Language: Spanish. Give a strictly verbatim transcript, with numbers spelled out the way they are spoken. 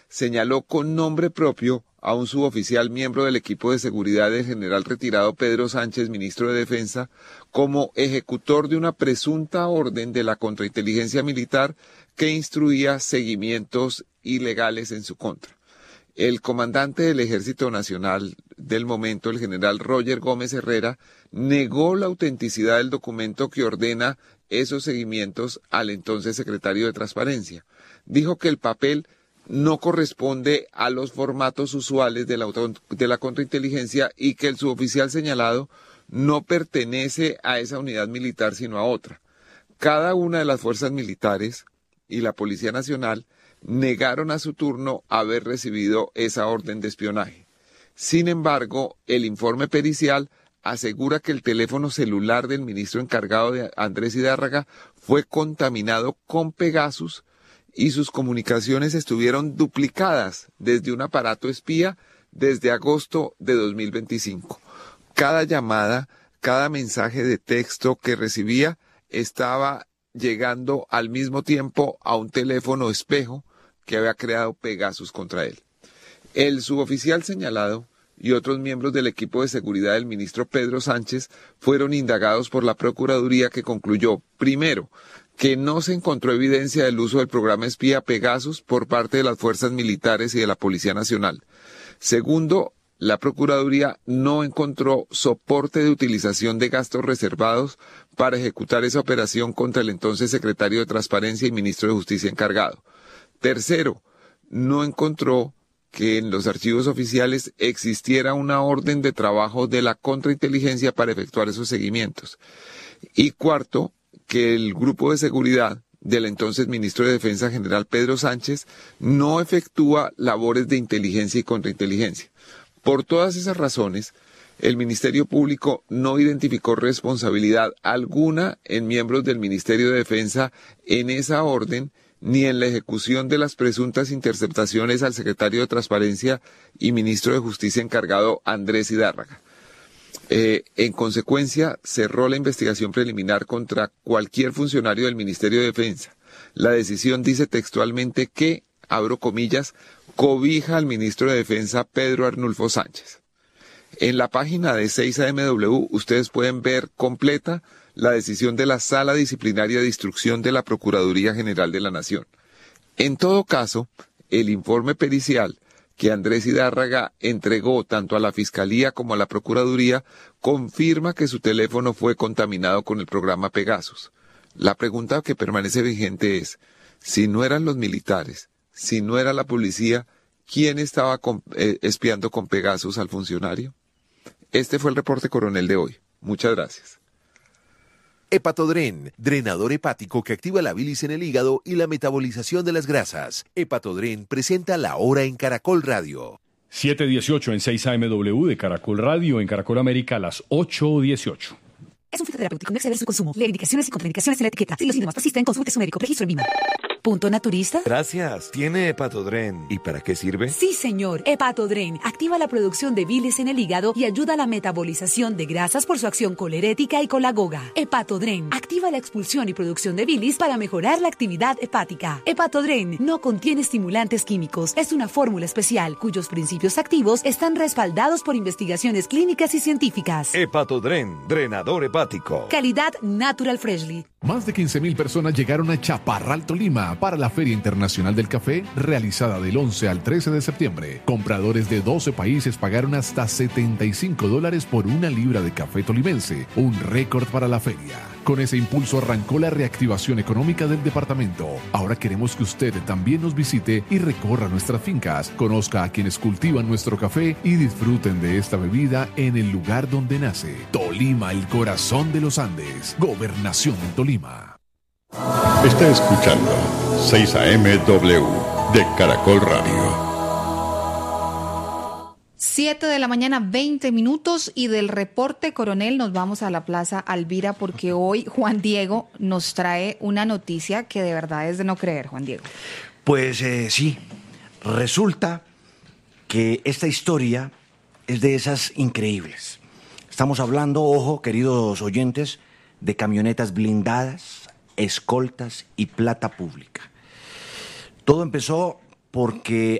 señaló con nombre propio a un suboficial miembro del equipo de seguridad del general retirado Pedro Sánchez, ministro de Defensa, como ejecutor de una presunta orden de la contrainteligencia militar que instruía seguimientos ilegales en su contra. El comandante del Ejército Nacional del momento, el general Roger Gómez Herrera, negó la autenticidad del documento que ordena esos seguimientos al entonces secretario de Transparencia. Dijo que el papel no corresponde a los formatos usuales de la, auto, de la contrainteligencia y que el suboficial señalado no pertenece a esa unidad militar sino a otra. Cada una de las fuerzas militares y la Policía Nacional negaron a su turno haber recibido esa orden de espionaje. Sin embargo, el informe pericial asegura que el teléfono celular del ministro encargado de Andrés Hidárraga fue contaminado con Pegasus y sus comunicaciones estuvieron duplicadas desde un aparato espía desde agosto de dos mil veinticinco. Cada llamada, cada mensaje de texto que recibía estaba llegando al mismo tiempo a un teléfono espejo que había creado Pegasus contra él. El suboficial señalado y otros miembros del equipo de seguridad del ministro Pedro Sánchez fueron indagados por la Procuraduría, que concluyó, primero, que no se encontró evidencia del uso del programa espía Pegasus por parte de las fuerzas militares y de la Policía Nacional. Segundo, la Procuraduría no encontró soporte de utilización de gastos reservados para ejecutar esa operación contra el entonces secretario de Transparencia y ministro de Justicia encargado. Tercero, no encontró que en los archivos oficiales existiera una orden de trabajo de la contrainteligencia para efectuar esos seguimientos. Y cuarto, que el grupo de seguridad del entonces ministro de Defensa general Pedro Sánchez no efectúa labores de inteligencia y contrainteligencia. Por todas esas razones, el Ministerio Público no identificó responsabilidad alguna en miembros del Ministerio de Defensa en esa orden, ni en la ejecución de las presuntas interceptaciones al secretario de Transparencia y ministro de Justicia encargado Andrés Hidárraga. Eh, en consecuencia, cerró la investigación preliminar contra cualquier funcionario del Ministerio de Defensa. La decisión dice textualmente que, abro comillas, cobija al ministro de Defensa Pedro Arnulfo Sánchez. En la página de seis A M W ustedes pueden ver completa la decisión de la Sala Disciplinaria de Instrucción de la Procuraduría General de la Nación. En todo caso, el informe pericial que Andrés Hidárraga entregó tanto a la Fiscalía como a la Procuraduría confirma que su teléfono fue contaminado con el programa Pegasus. La pregunta que permanece vigente es, si no eran los militares, si no era la policía, ¿quién estaba con, eh, espiando con Pegasus al funcionario? Este fue el reporte coronel de hoy. Muchas gracias. Hepatodren, drenador hepático que activa la bilis en el hígado y la metabolización de las grasas. Hepatodren presenta La Hora en Caracol Radio. siete dieciocho en seis A M W de Caracol Radio, en Caracol América a las ocho dieciocho. Es un fitoterapéutico, no exceder su consumo. Lee indicaciones y contraindicaciones en la etiqueta. Si los síntomas persisten, consulte a su médico. Registro en VIMA. ¿Punto naturista? Gracias. Tiene Hepatodren. ¿Y para qué sirve? Sí, señor. Hepatodren activa la producción de bilis en el hígado y ayuda a la metabolización de grasas por su acción colerética y colagoga. Hepatodren activa la expulsión y producción de bilis para mejorar la actividad hepática. Hepatodren no contiene estimulantes químicos. Es una fórmula especial cuyos principios activos están respaldados por investigaciones clínicas y científicas. Hepatodren, drenador hepático. Calidad Natural Freshly. Más de quince mil personas llegaron a Chaparral, Tolima, para la Feria Internacional del Café, realizada del once al trece de septiembre. Compradores de doce países pagaron hasta setenta y cinco dólares por una libra de café tolimense, un récord para la feria. Con ese impulso arrancó la reactivación económica del departamento. Ahora queremos que usted también nos visite y recorra nuestras fincas, conozca a quienes cultivan nuestro café y disfruten de esta bebida en el lugar donde nace. Tolima, el corazón de los Andes. Gobernación de Tolima. Está escuchando seis A M W de Caracol Radio. siete de la mañana, veinte minutos, y del reporte coronel nos vamos a la Plaza Alvira porque hoy Juan Diego nos trae una noticia que de verdad es de no creer, Juan Diego. Pues eh, sí, resulta que esta historia es de esas increíbles. Estamos hablando, ojo, queridos oyentes, de camionetas blindadas, escoltas y plata pública. Todo empezó porque